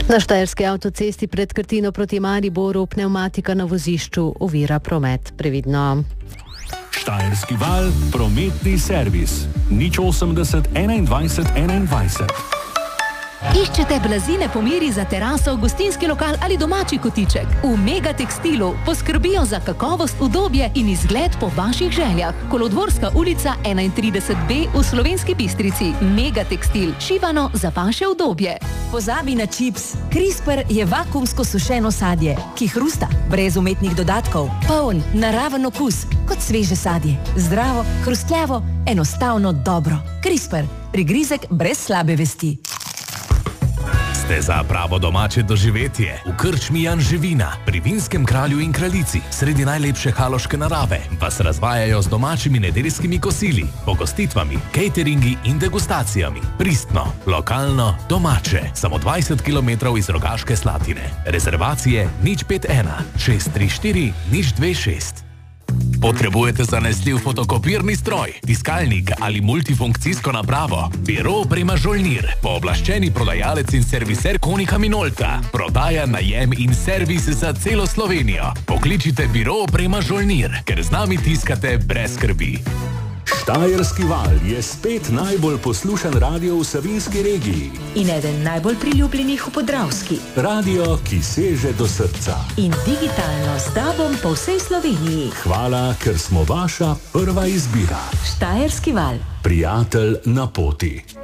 Na štajerski avtocesti pred Krtino proti Mariboru pnevmatika na vozišču ovira promet. Previdno. Štajerski val, prometni servis. 080 21 21. Iščete blazine po meri za teraso, gostinski lokal ali domači kotiček? V Mega Tekstilu poskrbijo za kakovost, udobje in izgled po vaših željah. Kolodvorska ulica 31B v Slovenski Bistrici. Mega Tekstil, šivano za vaše udobje. Pozabi na čips. CRISPR je vakuumsko sušeno sadje, ki hrusta, brez umetnih dodatkov, poln, naraven okus, kot sveže sadje. Zdravo, hrustljavo, enostavno dobro. CRISPR, prigrizek brez slabe vesti. Ste za pravo domače doživetje? V krčmi Jan Živina, pri Vinskem kralju in kraljici, sredi najlepše haloške narave, vas razvajajo z domačimi nedeljskimi kosili, pogostitvami, cateringi in degustacijami. Pristno, lokalno, domače. Samo 20 km iz Rogaške Slatine. Rezervacije 051 634 026. Potrebujete zanesljiv fotokopirni stroj, tiskalnik ali multifunkcijsko napravo? Biro Oprema Žolnir, pooblaščeni prodajalec in serviser Konika Minolta. Prodaja, najem in servis za celo Slovenijo. Pokličite Biro Oprema Žolnir, ker z nami tiskate brez skrbi. Štajerski val je spet najbolj poslušan radio v Savinjski regiji. In eden najbolj priljubljenih v Podravski. Radio, ki seže do srca. In digitalno z DAB-om po vsej Sloveniji. Hvala, ker smo vaša prva izbira. Štajerski val. Prijatelj na poti.